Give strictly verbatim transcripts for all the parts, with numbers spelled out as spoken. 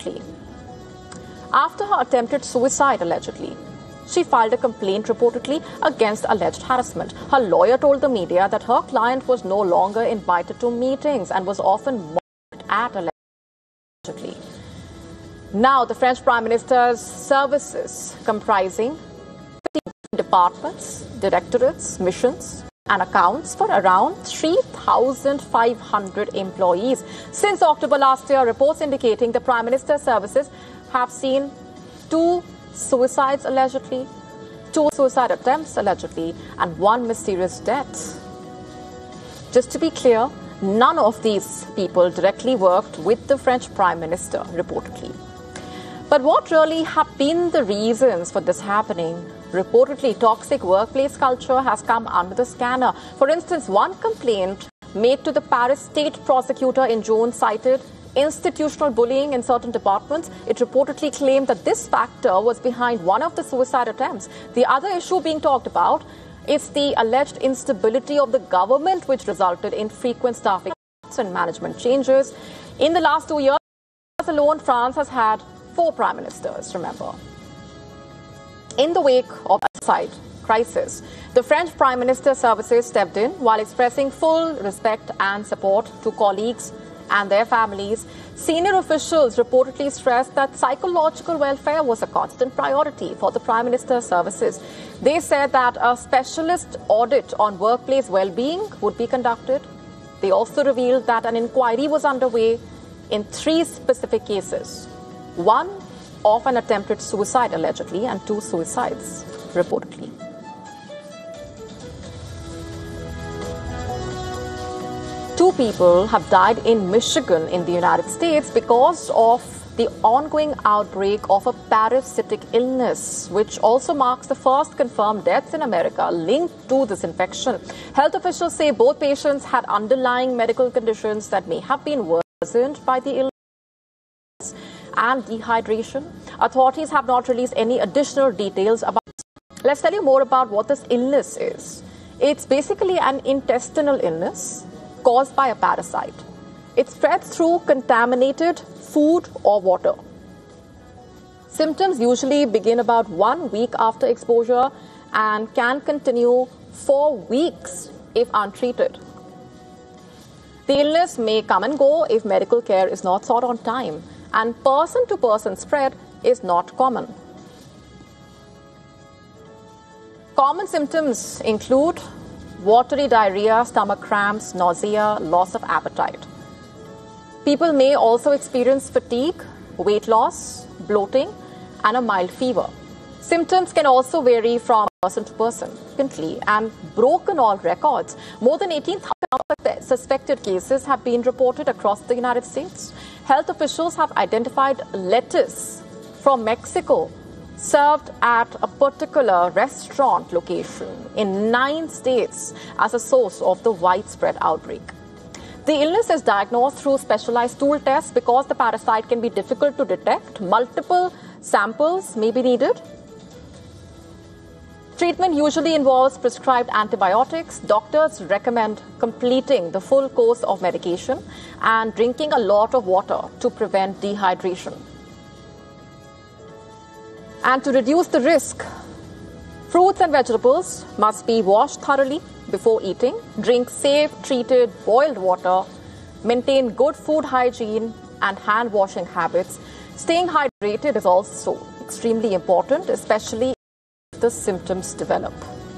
reportedly. After her attempted suicide, allegedly, she filed a complaint reportedly against alleged harassment. Her lawyer told the media that her client was no longer invited to meetings and was often mocked at allegedly. Now, the French Prime Minister's services, comprising departments, directorates, missions, and accounts for around three thousand five hundred employees. Since October last year, reports indicating the Prime Minister's services have seen two suicides allegedly, two suicide attempts allegedly, and one mysterious death. Just to be clear, none of these people directly worked with the French Prime Minister, reportedly. But what really have been the reasons for this happening? Reportedly, toxic workplace culture has come under the scanner. For instance, one complaint made to the Paris state prosecutor in June cited institutional bullying in certain departments. It reportedly claimed that this factor was behind one of the suicide attempts. The other issue being talked about is the alleged instability of the government, which resulted in frequent staffing and management changes. In the last two years alone, France has had four prime ministers, remember. In the wake of the suicide crisis, the French Prime Minister's services stepped in while expressing full respect and support to colleagues and their families. Senior officials reportedly stressed that psychological welfare was a constant priority for the Prime Minister's services. They said that a specialist audit on workplace well-being would be conducted. They also revealed that an inquiry was underway in three specific cases. One of an attempted suicide, allegedly, and two suicides, reportedly. Two people have died in Michigan in the United States because of the ongoing outbreak of a parasitic illness, which also marks the first confirmed deaths in America linked to this infection. Health officials say both patients had underlying medical conditions that may have been worsened by the illness and dehydration. Authorities have not released any additional details about it. Let's tell you more about what this illness is. It's basically an intestinal illness caused by a parasite. It spreads through contaminated food or water. Symptoms usually begin about one week after exposure and can continue for weeks if untreated. The illness may come and go if medical care is not sought on time, and person-to-person spread is not common. Common symptoms include watery diarrhea, stomach cramps, nausea, loss of appetite. People may also experience fatigue, weight loss, bloating, and a mild fever. Symptoms can also vary from person to person, and broken all records. More than eighteen thousand suspected cases have been reported across the United States. Health officials have identified lettuce from Mexico served at a particular restaurant location in nine states as a source of the widespread outbreak. The illness is diagnosed through specialized stool tests because the parasite can be difficult to detect. Multiple samples may be needed. Treatment usually involves prescribed antibiotics. Doctors recommend completing the full course of medication and drinking a lot of water to prevent dehydration. And to reduce the risk, fruits and vegetables must be washed thoroughly before eating. Drink safe, treated, boiled water. Maintain good food hygiene and hand washing habits. Staying hydrated is also extremely important, especially if the symptoms develop.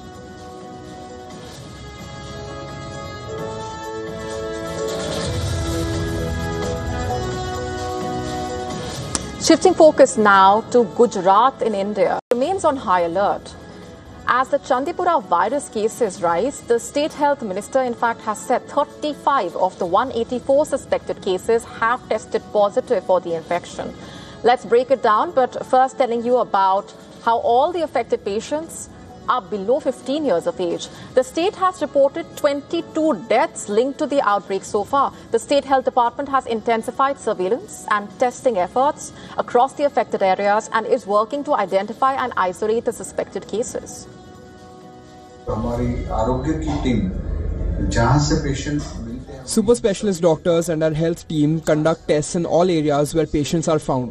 Shifting focus now to Gujarat in India, remains on high alert. As the Chandipura virus cases rise, the state health minister in fact has said thirty-five of the one hundred eighty-four suspected cases have tested positive for the infection. Let's break it down, but first telling you about how all the affected patients are below fifteen years of age. The state has reported twenty-two deaths linked to the outbreak so far. The state health department has intensified surveillance and testing efforts across the affected areas and is working to identify and isolate the suspected cases. Super specialist doctors and our health team conduct tests in all areas where patients are found.